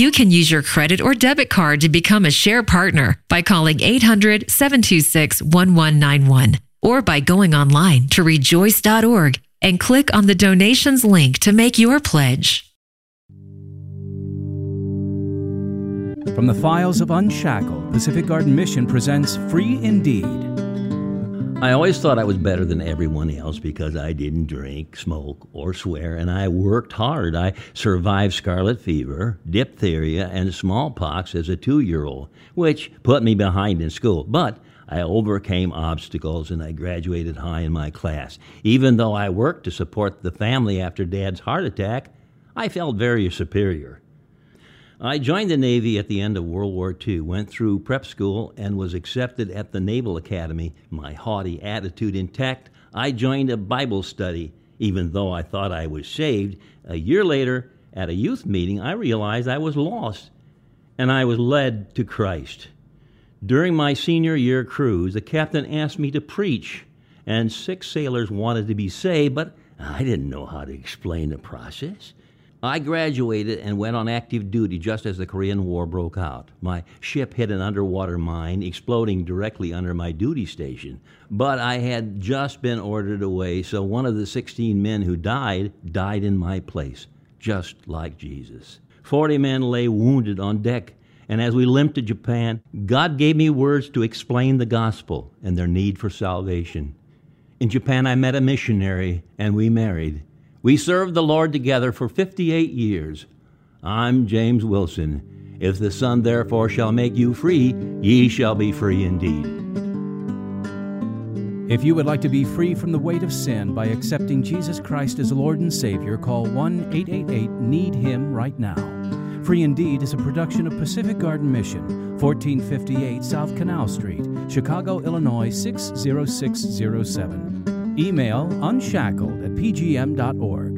You can use your credit or debit card to become a Share partner by calling 800-726-1191 or by going online to rejoice.org and click on the donations link to make your pledge. From the files of Unshackled, Pacific Garden Mission presents Free Indeed. I always thought I was better than everyone else because I didn't drink, smoke, or swear, and I worked hard. I survived scarlet fever, diphtheria, and smallpox as a 2-year-old, which put me behind in school. But I overcame obstacles and I graduated high in my class. Even though I worked to support the family after Dad's heart attack, I felt very superior. I joined the Navy at the end of World War II, went through prep school, and was accepted at the Naval Academy. My haughty attitude intact, I joined a Bible study, even though I thought I was saved. A year later, at a youth meeting, I realized I was lost, and I was led to Christ. During my senior year cruise, the captain asked me to preach, and 6 sailors wanted to be saved, but I didn't know how to explain the process. I graduated and went on active duty just as the Korean War broke out. My ship hit an underwater mine, exploding directly under my duty station. But I had just been ordered away, so one of the 16 men who died in my place, just like Jesus. 40 men lay wounded on deck, and as we limped to Japan, God gave me words to explain the gospel and their need for salvation. In Japan, I met a missionary, and we married. We served the Lord together for 58 years. I'm James Wilson. If the Son therefore shall make you free, ye shall be free indeed. If you would like to be free from the weight of sin by accepting Jesus Christ as Lord and Savior, call 1-888-NEED-HIM right now. Free Indeed is a production of Pacific Garden Mission, 1458 South Canal Street, Chicago, Illinois 60607. Email unshackled@pgm.org.